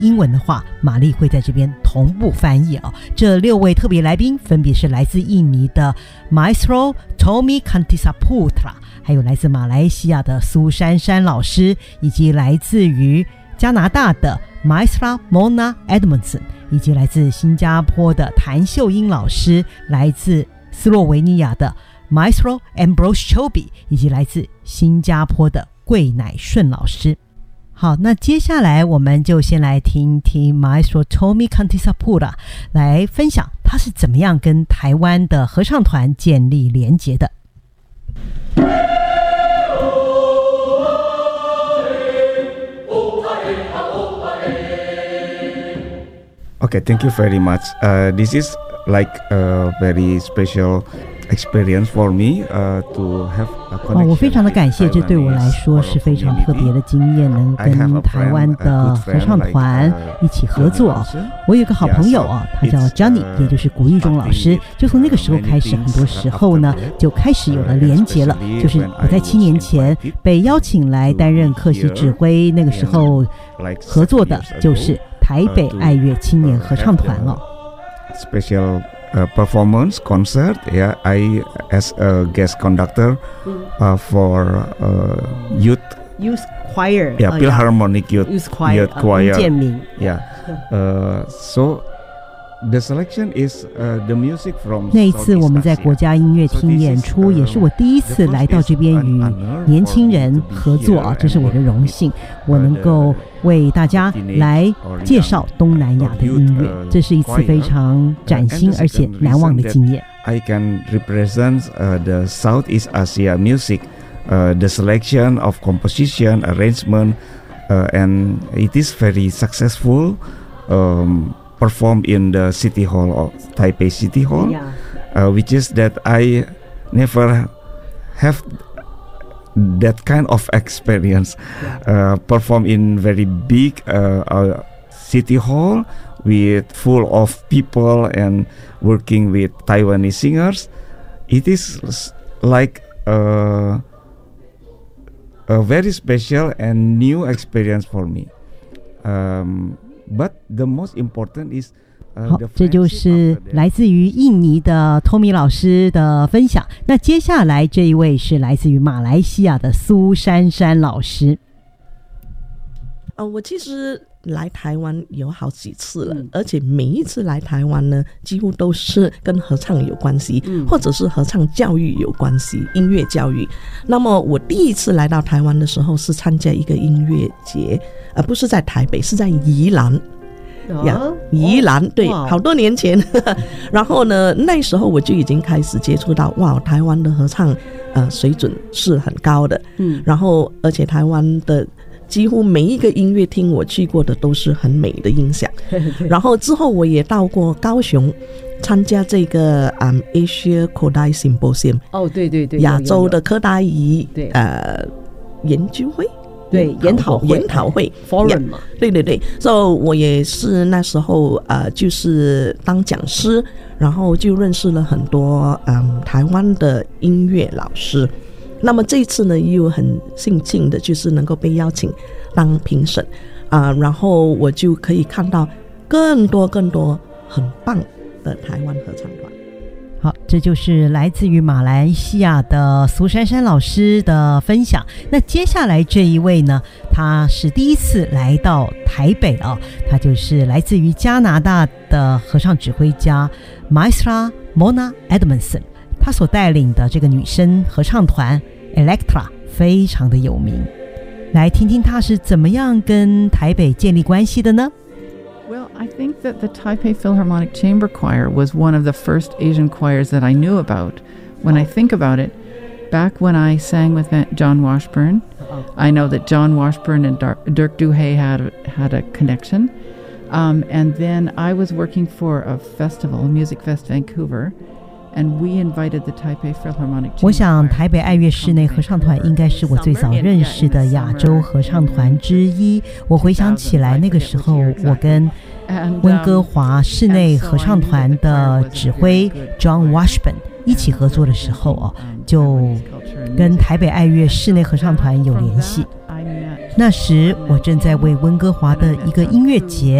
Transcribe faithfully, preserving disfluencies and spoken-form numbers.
英文的话，玛丽会在这边同步翻译哦。这六位特别来宾分别是来自印尼的 Maestro Tommy Kantisaputra， 还有来自马来西亚的苏珊珊老师，以及来自于加拿大的 Maestra Mona Edmondson， 以及来自新加坡的谭秀英老师，来自斯洛维尼亚的 Maestro Ambrose Chobi， 以及来自新加坡的桂乃顺老师。好，那接下来我们就先来听听 Maestro Tommy Kantisaputra 来分享他是怎么样跟台湾的合唱团建立连结的。 Okay, thank you very much. Uh, this is like a very special experience for me uh, to have a connection. 哦，我非常的感谢，这对我来说是非常特别的经验，能跟台湾的合唱团一起合作。我有个好朋友啊，他叫 Johnny， 也就是古玉忠老师。就从那个时候开始，很多时候呢就开始有了连结了。就是我在七年前被邀请来担任客席指挥，那个时候合作的就是台北爱乐青年合唱团哦。 Special。Uh, performance concert, yeah. I as a guest conductor uh, for uh, youth youth choir, yeah, Philharmonic youth youth choir, youth choir. Uh, yeah. Uh, so the selection is uh, the music from. 那一次我们在国家音乐厅演出，也是我第一次来到这边与年轻人合作啊，这是我的荣幸，我能够为大家来介绍东南亚的音乐，这是一次非常崭新而且难忘的经验。 I can represent uh, the Southeast Asia music, uh, the selection of composition, arrangement, uh, and it is very successful. Um, performed in the City Hall of Taipei City Hall, yeah. uh, which is that I never have that kind of experience. Uh, perform in very big uh, uh, city hall with full of people and working with Taiwanese singers. It is like uh, a very special and new experience for me. Um,But the most important is, uh, 好，这就是来自于印尼的 Tommy 老师的分享。那接下来这一位是来自于马来西亚的苏珊珊老师。 呃，我其实来台湾有好几次了，嗯、而且每一次来台湾呢，几乎都是跟合唱有关系，嗯、或者是合唱教育有关系，音乐教育。那么我第一次来到台湾的时候，是参加一个音乐节，而不是在台北，是在宜兰。呀、啊，宜兰、哦、对，好多年前。然后呢，那时候我就已经开始接触到，哇，台湾的合唱呃水准是很高的。嗯，然后而且台湾的几乎每一个音乐厅我去过的都是很美的音响。然后之后我也到过高雄参加这个嗯、um, Asia Kodai Symposium。 哦，对对对， 亚洲的柯达仪呃研究会。 对，研讨会研讨会 forum 嘛， 对对对，所以我也是那时候呃，就是当讲师，然后就认识了很多嗯台湾的音乐老师。那么这一次呢，又很幸幸的就是能够被邀请当评审啊、呃，然后我就可以看到更多更多很棒的台湾合唱团。 好，这就是来自于马来西亚的苏珊珊老师的分享。那接下来这一位呢，他是第一次来到台北啊，他就是来自于加拿大的合唱指挥家 Maestra Mona Edmondson， 他所带领的这个女生合唱团 Electra 非常的有名。来听听他是怎么样跟台北建立关系的呢 ？Well, I think that the Taipei Philharmonic Chamber Choir was one of the first Asian choirs that I knew about. When I think about it, back when I sang with John Washburn, I know that John Washburn and Dirk Duhay had, had a connection. Um, and then I was working for a festival, Music Fest Vancouver.And we invited the Taipei Philharmonic Chamber. 我想台北爱乐室内合唱团应该是我最早认识的亚洲合唱团之一。我回想起来，那个时候我跟温哥华室内合唱团的指挥 John Washburn 一起合作的时候哦，就跟台北爱乐室内合唱团有联系。 那时我正在为温哥华的一个音乐节